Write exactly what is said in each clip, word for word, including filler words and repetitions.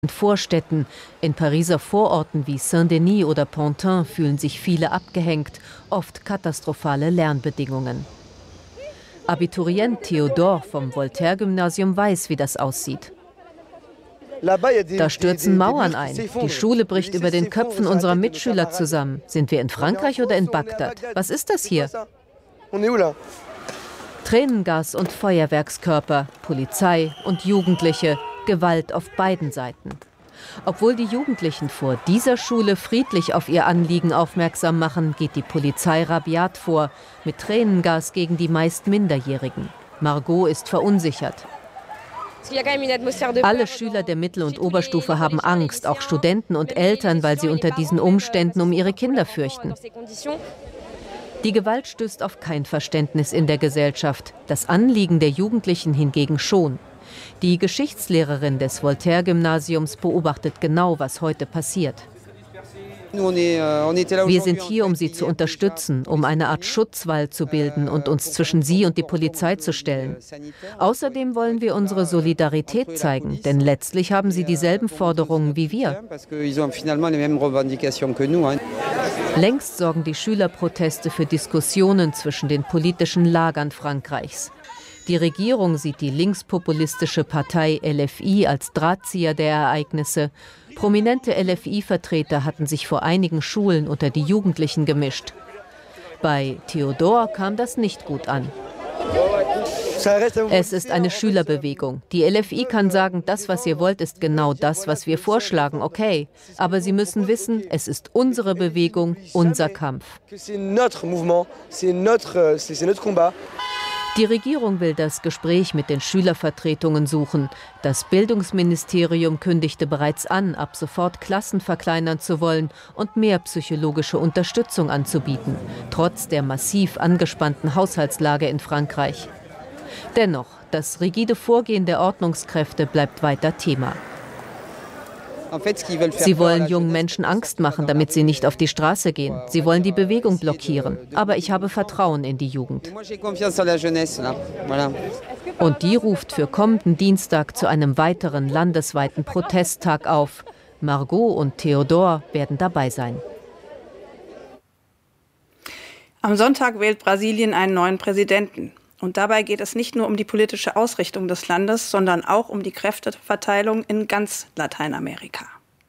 Vorstädten, in Pariser Vororten wie Saint-Denis oder Pantin fühlen sich viele abgehängt, oft katastrophale Lernbedingungen. Abiturient Théodore vom Voltaire-Gymnasium weiß, wie das aussieht. Da stürzen Mauern ein. Die Schule bricht über den Köpfen unserer Mitschüler zusammen. Sind wir in Frankreich oder in Bagdad? Was ist das hier? Tränengas und Feuerwerkskörper, Polizei und Jugendliche, Gewalt auf beiden Seiten. Obwohl die Jugendlichen vor dieser Schule friedlich auf ihr Anliegen aufmerksam machen, geht die Polizei rabiat vor, mit Tränengas gegen die meist Minderjährigen. Margot ist verunsichert. Alle Schüler der Mittel- und Oberstufe haben Angst, auch Studenten und Eltern, weil sie unter diesen Umständen um ihre Kinder fürchten. Die Gewalt stößt auf kein Verständnis in der Gesellschaft, das Anliegen der Jugendlichen hingegen schon. Die Geschichtslehrerin des Voltaire-Gymnasiums beobachtet genau, was heute passiert. Wir sind hier, um sie zu unterstützen, um eine Art Schutzwall zu bilden und uns zwischen sie und die Polizei zu stellen. Außerdem wollen wir unsere Solidarität zeigen, denn letztlich haben sie dieselben Forderungen wie wir. Längst sorgen die Schülerproteste für Diskussionen zwischen den politischen Lagern Frankreichs. Die Regierung sieht die linkspopulistische Partei L F I als Drahtzieher der Ereignisse. Prominente L F I-Vertreter hatten sich vor einigen Schulen unter die Jugendlichen gemischt. Bei Théodore kam das nicht gut an. Es ist eine Schülerbewegung. Die L F I kann sagen, das, was ihr wollt, ist genau das, was wir vorschlagen, okay. Aber sie müssen wissen, es ist unsere Bewegung, unser Kampf. Die Regierung will das Gespräch mit den Schülervertretungen suchen. Das Bildungsministerium kündigte bereits an, ab sofort Klassen verkleinern zu wollen und mehr psychologische Unterstützung anzubieten, trotz der massiv angespannten Haushaltslage in Frankreich. Dennoch, das rigide Vorgehen der Ordnungskräfte bleibt weiter Thema. Sie wollen jungen Menschen Angst machen, damit sie nicht auf die Straße gehen. Sie wollen die Bewegung blockieren. Aber ich habe Vertrauen in die Jugend. Und die ruft für kommenden Dienstag zu einem weiteren landesweiten Protesttag auf. Margot und Théodore werden dabei sein. Am Sonntag wählt Brasilien einen neuen Präsidenten. Und dabei geht es nicht nur um die politische Ausrichtung des Landes, sondern auch um die Kräfteverteilung in ganz Lateinamerika.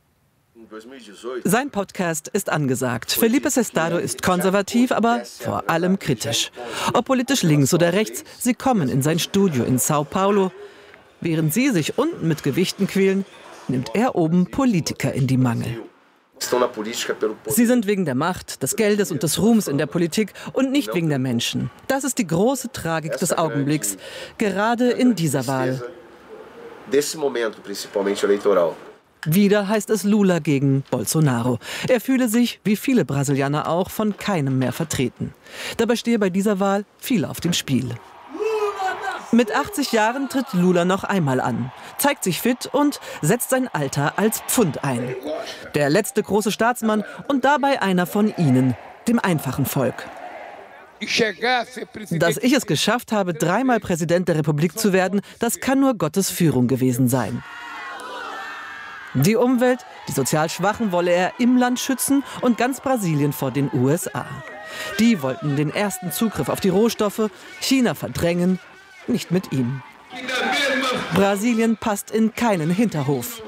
Sein Podcast ist angesagt. Felipe Sestado ist konservativ, aber vor allem kritisch. Ob politisch links oder rechts, sie kommen in sein Studio in Sao Paulo. Während sie sich unten mit Gewichten quälen, nimmt er oben Politiker in die Mangel. Sie sind wegen der Macht, des Geldes und des Ruhms in der Politik und nicht wegen der Menschen. Das ist die große Tragik des Augenblicks, gerade in dieser Wahl. Wieder heißt es Lula gegen Bolsonaro. Er fühle sich, wie viele Brasilianer auch, von keinem mehr vertreten. Dabei stehe bei dieser Wahl viel auf dem Spiel. Mit achtzig Jahren tritt Lula noch einmal an, zeigt sich fit und setzt sein Alter als Pfund ein. Der letzte große Staatsmann und dabei einer von ihnen, dem einfachen Volk. Dass ich es geschafft habe, dreimal Präsident der Republik zu werden, das kann nur Gottes Führung gewesen sein. Die Umwelt, die sozial Schwachen wolle er im Land schützen und ganz Brasilien vor den U S A. Die wollten den ersten Zugriff auf die Rohstoffe, China verdrängen, nicht mit ihm. Brasilien passt in keinen Hinterhof.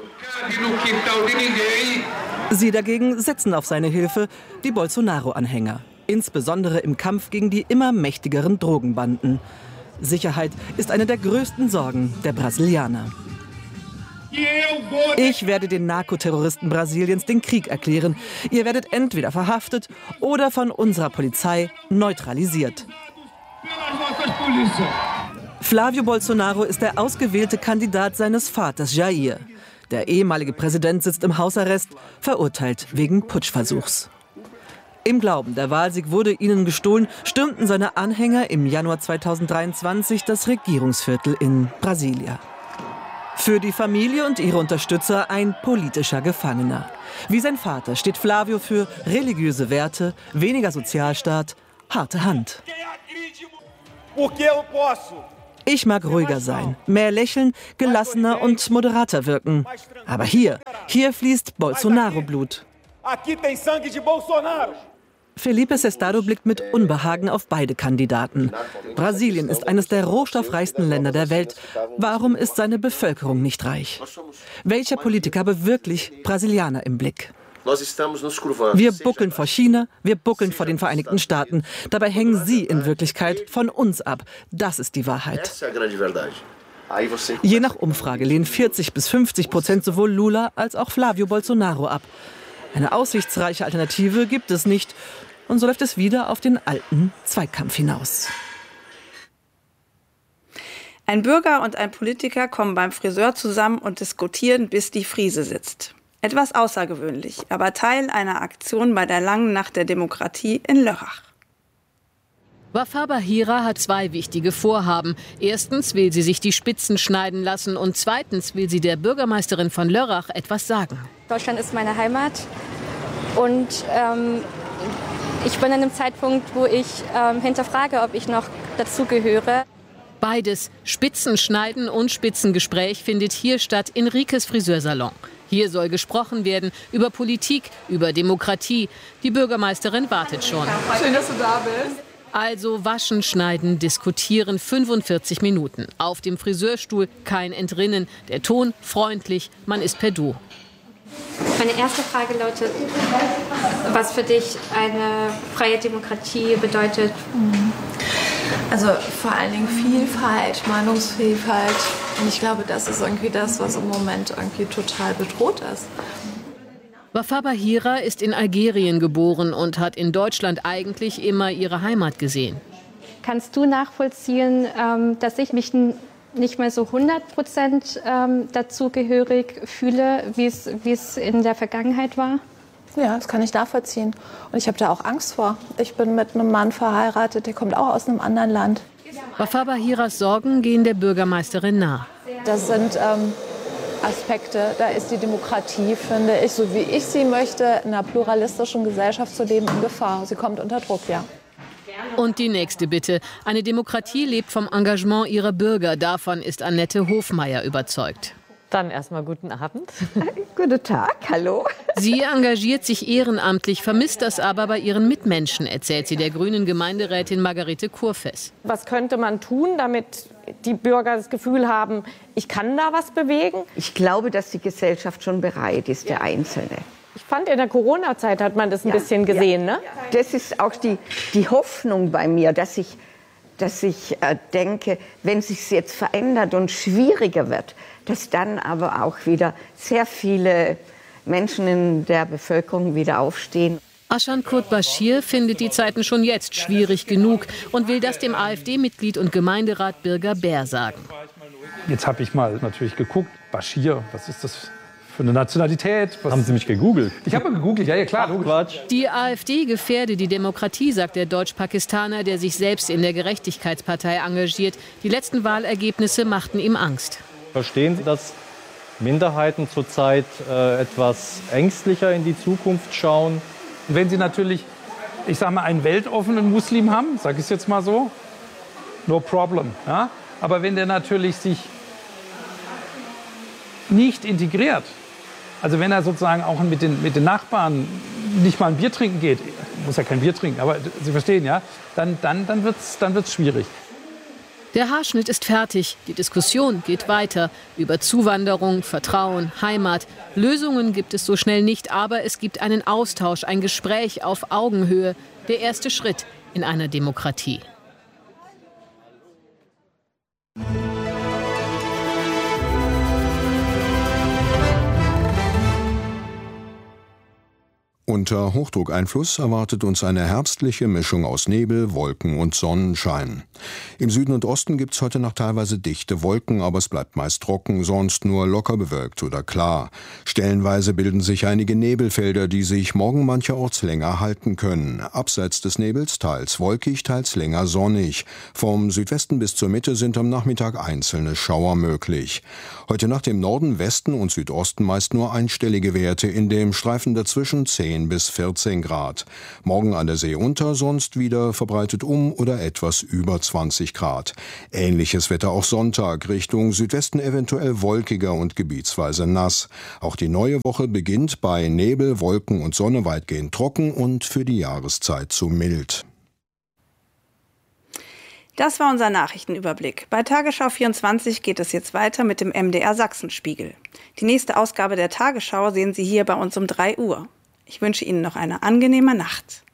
Sie dagegen setzen auf seine Hilfe, die Bolsonaro-Anhänger. Insbesondere im Kampf gegen die immer mächtigeren Drogenbanden. Sicherheit ist eine der größten Sorgen der Brasilianer. Ich werde den Narkoterroristen Brasiliens den Krieg erklären. Ihr werdet entweder verhaftet oder von unserer Polizei neutralisiert. Flávio Bolsonaro ist der ausgewählte Kandidat seines Vaters Jair. Der ehemalige Präsident sitzt im Hausarrest, verurteilt wegen Putschversuchs. Im Glauben, der Wahlsieg wurde ihnen gestohlen, stürmten seine Anhänger im Januar zweitausenddreiundzwanzig das Regierungsviertel in Brasilia. Für die Familie und ihre Unterstützer ein politischer Gefangener. Wie sein Vater steht Flávio für religiöse Werte, weniger Sozialstaat, harte Hand. Ich mag ruhiger sein, mehr lächeln, gelassener und moderater wirken. Aber hier, hier fließt Bolsonaro-Blut. Felipe Sestado blickt mit Unbehagen auf beide Kandidaten. Brasilien ist eines der rohstoffreichsten Länder der Welt. Warum ist seine Bevölkerung nicht reich? Welcher Politiker habe wirklich Brasilianer im Blick? Wir buckeln vor China, wir buckeln vor den Vereinigten Staaten. Dabei hängen sie in Wirklichkeit von uns ab. Das ist die Wahrheit. Je nach Umfrage lehnen vierzig bis fünfzig Prozent sowohl Lula als auch Flávio Bolsonaro ab. Eine aussichtsreiche Alternative gibt es nicht. Und so läuft es wieder auf den alten Zweikampf hinaus. Ein Bürger und ein Politiker kommen beim Friseur zusammen und diskutieren, bis die Friese sitzt. Etwas außergewöhnlich, aber Teil einer Aktion bei der langen Nacht der Demokratie in Lörrach. Wafa Bahira hat zwei wichtige Vorhaben. Erstens will sie sich die Spitzen schneiden lassen und zweitens will sie der Bürgermeisterin von Lörrach etwas sagen. Deutschland ist meine Heimat und ähm, ich bin an einem Zeitpunkt, wo ich ähm, hinterfrage, ob ich noch dazugehöre. Beides, Spitzenschneiden und Spitzengespräch, findet hier statt in Rikes Friseursalon. Hier soll gesprochen werden über Politik, über Demokratie. Die Bürgermeisterin wartet schon. Schön, dass du da bist. Also waschen, schneiden, diskutieren, fünfundvierzig Minuten. Auf dem Friseurstuhl kein Entrinnen. Der Ton freundlich, man ist per Du. Meine erste Frage lautet, was für dich eine freie Demokratie bedeutet? Also vor allen Dingen Vielfalt, Meinungsvielfalt. Und ich glaube, das ist irgendwie das, was im Moment irgendwie total bedroht ist. Wafa Bahira ist in Algerien geboren und hat in Deutschland eigentlich immer ihre Heimat gesehen. Kannst du nachvollziehen, dass ich mich nicht mehr so hundert Prozent dazugehörig fühle, wie es, wie es in der Vergangenheit war? Ja, das kann ich nachvollziehen. Und ich habe da auch Angst vor. Ich bin mit einem Mann verheiratet, der kommt auch aus einem anderen Land. Wafa Bahiras Sorgen gehen der Bürgermeisterin nah. Das sind ähm, Aspekte, da ist die Demokratie, finde ich, so wie ich sie möchte, in einer pluralistischen Gesellschaft zu leben, in Gefahr. Sie kommt unter Druck, ja. Und die nächste Bitte. Eine Demokratie lebt vom Engagement ihrer Bürger. Davon ist Annette Hofmeier überzeugt. Dann erstmal guten Abend. Guten Tag, hallo. Sie engagiert sich ehrenamtlich, vermisst das aber bei ihren Mitmenschen, erzählt sie der grünen Gemeinderätin Margarete Kurfess. Was könnte man tun, damit die Bürger das Gefühl haben, ich kann da was bewegen? Ich glaube, dass die Gesellschaft schon bereit ist, der Einzelne. Ich fand, in der Corona-Zeit hat man das ein ja, bisschen gesehen, ja. ne? Das ist auch die, die Hoffnung bei mir, dass ich, dass ich äh, denke, wenn es sich jetzt verändert und schwieriger wird, dass dann aber auch wieder sehr viele Menschen in der Bevölkerung wieder aufstehen. Aschan Kurt Bashir findet die Zeiten schon jetzt schwierig genug und will das dem AfD-Mitglied und Gemeinderat Birger Bär sagen. Jetzt habe ich mal natürlich geguckt, Bashir, was ist das für eine Nationalität? Was Haben Sie mich gegoogelt? Ich habe gegoogelt, ja, ja klar. Ach, Quatsch. Die AfD gefährde die Demokratie, sagt der Deutsch-Pakistaner, der sich selbst in der Gerechtigkeitspartei engagiert. Die letzten Wahlergebnisse machten ihm Angst. Verstehen Sie, dass Minderheiten zurzeit äh, etwas ängstlicher in die Zukunft schauen? Und wenn Sie natürlich, ich sage mal, einen weltoffenen Muslim haben, sage ich es jetzt mal so, no problem. Ja? Aber wenn der natürlich sich nicht integriert, also wenn er sozusagen auch mit den, mit den Nachbarn nicht mal ein Bier trinken geht, muss ja kein Bier trinken, aber Sie verstehen, ja, dann, dann, dann wird es dann wird's schwierig. Der Haarschnitt ist fertig. Die Diskussion geht weiter. Über Zuwanderung, Vertrauen, Heimat. Lösungen gibt es so schnell nicht, aber es gibt einen Austausch, ein Gespräch auf Augenhöhe. Der erste Schritt in einer Demokratie. Unter Hochdruckeinfluss erwartet uns eine herbstliche Mischung aus Nebel, Wolken und Sonnenschein. Im Süden und Osten gibt's heute noch teilweise dichte Wolken, aber es bleibt meist trocken, sonst nur locker bewölkt oder klar. Stellenweise bilden sich einige Nebelfelder, die sich morgen mancherorts länger halten können. Abseits des Nebels teils wolkig, teils länger sonnig. Vom Südwesten bis zur Mitte sind am Nachmittag einzelne Schauer möglich. Heute Nacht im Norden, Westen und Südosten meist nur einstellige Werte, in dem Streifen dazwischen zehn zehn bis vierzehn Grad. Morgen an der See unter, sonst wieder verbreitet um oder etwas über zwanzig Grad. Ähnliches Wetter auch Sonntag, Richtung Südwesten eventuell wolkiger und gebietsweise nass. Auch die neue Woche beginnt bei Nebel, Wolken und Sonne weitgehend trocken und für die Jahreszeit zu mild. Das war unser Nachrichtenüberblick. Bei Tagesschau vierundzwanzig geht es jetzt weiter mit dem M D R Sachsenspiegel. Die nächste Ausgabe der Tagesschau sehen Sie hier bei uns um drei Uhr. Ich wünsche Ihnen noch eine angenehme Nacht.